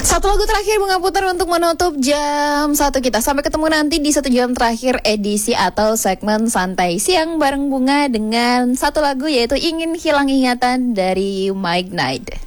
Satu lagu terakhir Bunga putar untuk menutup jam 1 kita. Sampai ketemu nanti di 1 jam terakhir edisi atau segmen Santai Siang bareng Bunga dengan satu lagu yaitu Ingin Hilang Ingatan dari Mike Night.